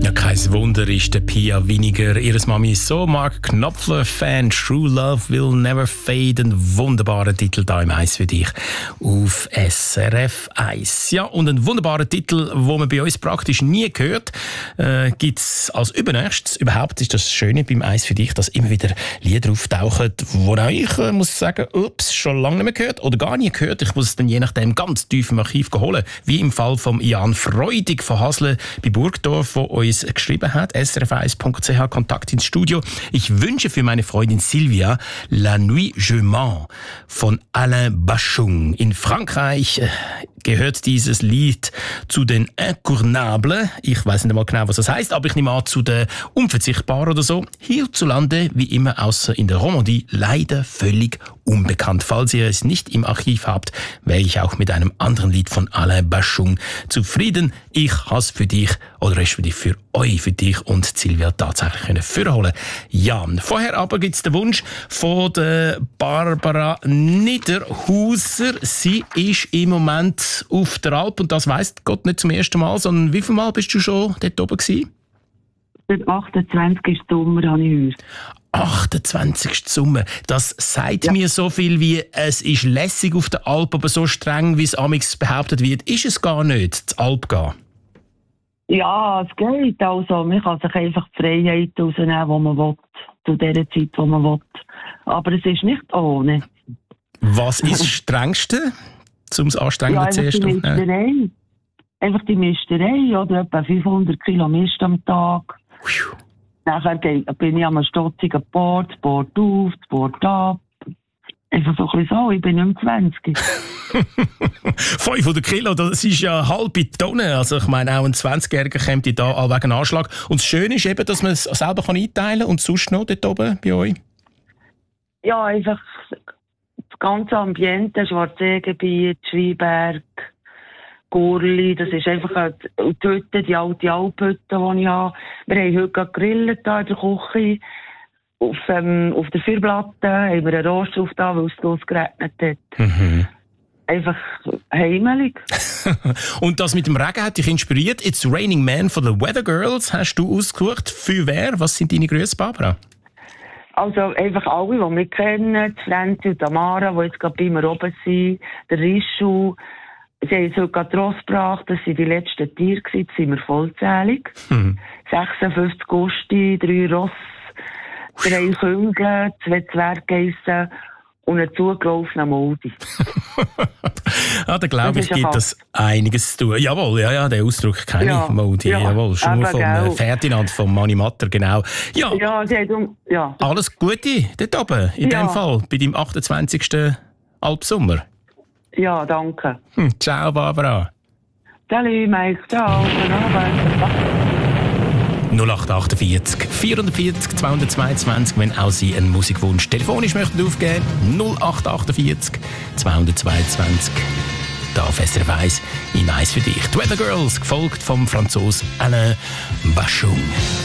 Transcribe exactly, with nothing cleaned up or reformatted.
Ja, kein Wunder ist der Pia Winiger. Ihre Mami ist so Mark Knopfler-Fan. True Love Will Never Fade. Ein wunderbarer Titel da im Eis für dich auf S R F eins. Ja, und einen wunderbaren Titel, den man bei uns praktisch nie hört, äh, gibt es als übernächstes. Überhaupt ist das Schöne beim Eis für dich, dass immer wieder Lieder auftauchen, wo auch ich äh, muss sagen, ups, schon lange nicht mehr gehört oder gar nie gehört. Ich muss es dann je nachdem ganz tief im Archiv holen. Wie im Fall von Jan Freudig von Hasle bei Burgdorf, der uns geschrieben hat, s r f eins punkt c h, Kontakt ins Studio. Ich wünsche für meine Freundin Silvia La Nuit Je Mens von Alain Bachung. In Frankreich äh, gehört dieses Lied zu den Incournables. Ich weiß nicht mal genau, was das heißt, aber ich nehme an, zu den Unverzichtbaren oder so. Hierzulande, wie immer, außer in der Romandie, leider völlig unbekannt. Falls ihr es nicht im Archiv habt, wäre ich auch mit einem anderen Lied von Alain Bachung zufrieden. Ich habe es für dich, oder respektive für euch, für dich und Silvia tatsächlich können vorholen. Ja, vorher aber gibt es den Wunsch von der Barbara Niederhauser. Sie ist im Moment auf der Alp und das weiss Gott nicht zum ersten Mal, sondern wie viel Mal bist du schon dort oben gewesen? Der achtundzwanzigsten Sommer habe ich heuer. achtundzwanzigsten Sommer. Das sagt Ja. mir so viel wie, es ist lässig auf der Alp, aber so streng, wie es amigs behauptet wird, ist es gar nicht, zur Alp gehen. Ja, es geht. Also, man kann sich einfach die Freiheit rausnehmen, die man will, zu der Zeit, die man will. Aber es ist nicht ohne. Was ist das Strengste, um das Anstrengende Ja, zuerst einfach die aufzunehmen? Misterei. Einfach die Misterei, oder etwa fünfhundert Kilometer am Tag. Nachher geht, bin ich am stotzigen Board, das Board auf, das Board ab. Einfach so ein bisschen so, ich bin nicht mehr zwanzig. fünfhundert Kilo, das ist ja eine halbe Tonne. Also ich meine, auch ein zwanzigjähriger kommt da all wegen Anschlag. Und das Schöne ist eben, dass man es selber kann einteilen kann und sonst noch dort oben bei euch. Ja, einfach das ganze Ambiente, Schwarzseegebiet, Schweinberg, Gurli, das ist einfach eine, und die Hütte, die alte Alphütte, die ich habe. Wir haben heute gerade gegrillt hier in der Küche. Auf, ähm, auf der Feuerplatte haben wir einen Rost drauf da, weil es losgeregnet hat. Mhm. Einfach heimelig. Und das mit dem Regen hat dich inspiriert. It's Raining Man von den Weather Girls hast du ausgesucht. Für wer? Was sind deine Grüße, Barbara? Also einfach alle, die wir kennen, die Franzi und Tamara, die jetzt gerade bei mir oben sind, der Rischu. Sie haben uns heute gerade Ross gebracht, das waren die letzten Tiere, jetzt sind wir vollzählig. Mhm. sechsundfünfzig Gusti, drei Ross, drei Küngel, zwei Zwerggeissen und ein zugelaufener Moldi. Ah, da glaube Das ich, ist gibt ja das einiges zu tun. Jawohl, ja, ja, den Ausdruck kenne Ja, ich. Moldi, ja, jawohl. Schon aber vom gell. äh, Ferdinand, vom Mani Matter, genau. Ja, Ja, sie haben, ja. alles Gute dort oben, in Ja. dem Fall, bei deinem achtundzwanzigsten Alpsommer. Ja, danke. Hm, ciao, Barbara. Salut, Mike. Ciao. Guten Abend. null acht achtundvierzig, vierundvierzig, zweihundertzweiundzwanzig, wenn auch Sie einen Musikwunsch telefonisch möchten aufgeben. null acht achtundvierzig, zweihundertzweiundzwanzig. Da auf S R F eins in Eis für dich. Die Weather Girls, gefolgt vom Franzosen Alain Bachung.